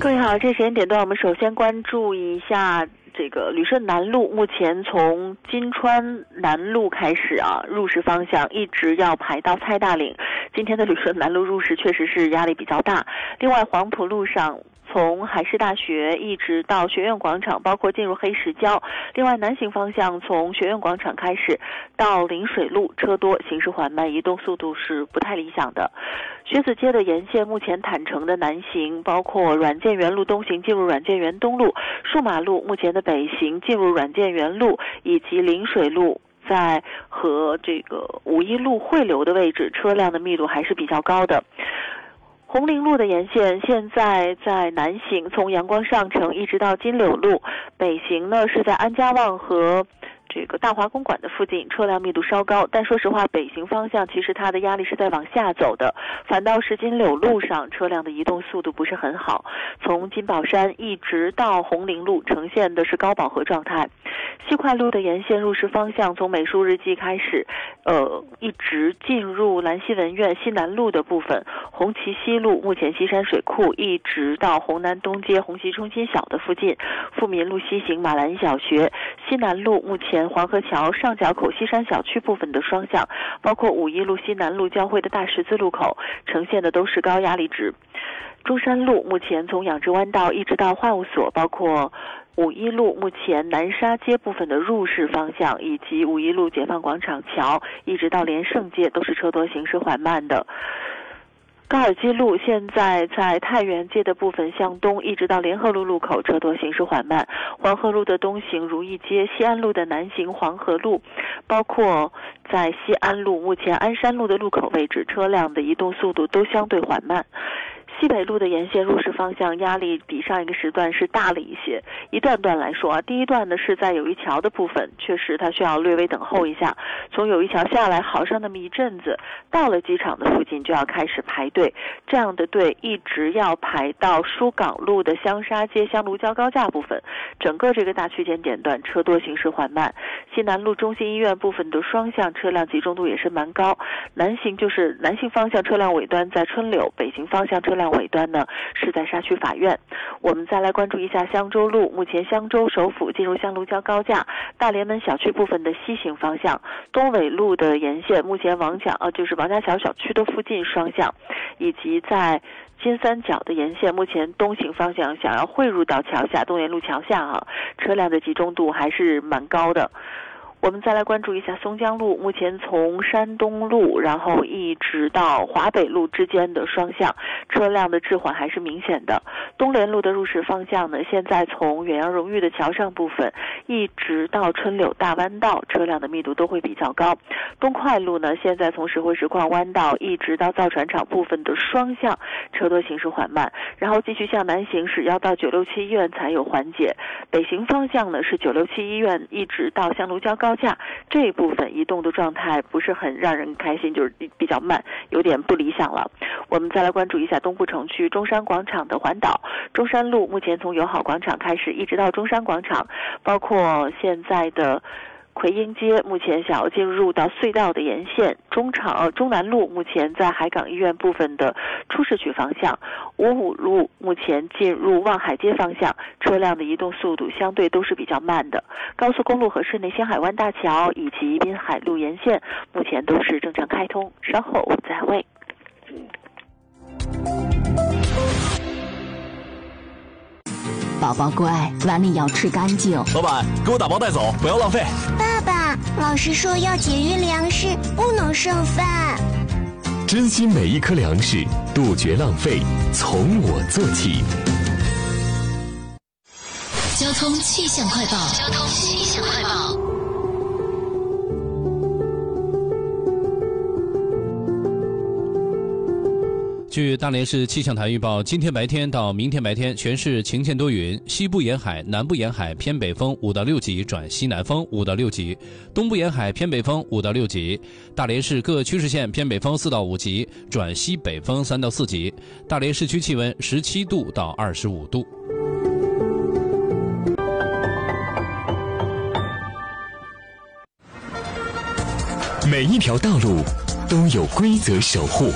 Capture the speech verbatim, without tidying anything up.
各位好，这时间点段我们首先关注一下这个旅顺南路，目前从金川南路开始啊，入市方向一直要排到蔡大岭。今天的旅顺南路入市确实是压力比较大。另外，黄埔路上从海事大学一直到学院广场，包括进入黑石礁。另外，南行方向从学院广场开始到临水路，车多，行驶缓慢，移动速度是不太理想的。学子街的沿线目前坦诚的南行，包括软件园路东行进入软件园东路，数马路目前的北行进入软件园路，以及临水路在和这个五一路汇流的位置，车辆的密度还是比较高的。红陵路的沿线现在在南行，从阳光上城一直到金柳路，北行呢是在安家旺和这个大华公馆的附近，车辆密度稍高，但说实话，北行方向其实它的压力是在往下走的，反倒是金柳路上车辆的移动速度不是很好，从金宝山一直到红陵路呈现的是高饱和状态。西快路的沿线入市方向从美术日记开始，呃，一直进入兰溪文苑西南路的部分，红旗西路目前西山水库一直到红南东街红旗中心小的附近，富民路西行马兰小学，西南路目前黄河桥上角口西山小区部分的双向，包括五一路西南路交汇的大十字路口，呈现的都是高压力值。中山路目前从养殖湾道一直到化物所，包括五一路目前南沙街部分的入市方向，以及五一路解放广场桥一直到连胜街都是车多行驶缓慢的。高尔基路现在在太原街的部分向东一直到联合路路口，车多行驶缓慢。黄河路的东行如意街，西安路的南行黄河路，包括在西安路目前鞍山路的路口位置，车辆的移动速度都相对缓慢。西北路的沿线入市方向压力比上一个时段是大了一些。一段段来说啊，第一段呢是在友谊桥的部分，确实它需要略微等候一下。从友谊桥下来好上那么一阵子，到了机场的附近就要开始排队，这样的队一直要排到疏港路的香沙街香炉礁高架部分，整个这个大区间点段车多行驶缓慢。西南路中心医院部分的双向车辆集中度也是蛮高，南行就是南行方向车辆尾端在春柳，北行方向车辆尾端呢是在沙区法院。我们再来关注一下香洲路，目前香洲首府进入香炉礁高架，大连门小区部分的西行方向，东纬路的沿线目前王家呃就是王家桥小区的附近双向，以及在金三角的沿线，目前东行方向想要汇入到桥下东源路桥下啊，车辆的集中度还是蛮高的。我们再来关注一下松江路，目前从山东路然后一直到华北路之间的双向，车辆的滞缓还是明显的。东联路的入市方向呢，现在从远洋荣誉的桥上部分一直到春柳大弯道，车辆的密度都会比较高。东快路呢，现在从石灰石矿弯道一直到造船厂部分的双向，车多行驶缓慢，然后继续向南行驶，要到九六七医院才有缓解。北行方向呢是九六七医院一直到香炉礁高架，这一部分移动的状态不是很让人开心，就是比较慢，有点不理想了。我们再来关注一下东部城区中山广场的环岛，中山路目前从友好广场开始一直到中山广场，包括现在的奎英街目前想要进入到隧道的沿线，中场中南路目前在海港医院部分的出市区方向，五五路目前进入望海街方向，车辆的移动速度相对都是比较慢的。高速公路和市内星海湾大桥以及滨海路沿线目前都是正常开通，稍后我们再会。 宝宝乖，碗里要吃干净。 老板，给我打包带走，不要浪费。 爸爸，老师说要节约粮食，不能剩饭。 珍惜每一颗粮食，杜绝浪费，从我做起。 交通气象快报。交通气象快报。 据大连市气象台预报，今天白天到明天白天全市晴间多云，西部沿海、南部沿海偏北风五到六级转西南风五到六级，东部沿海偏北风五到六级。大连市各区市县偏北风四到五级转西北风三到四级。大连市区气温十七度到二十五度。 每一条道路都有规则守护。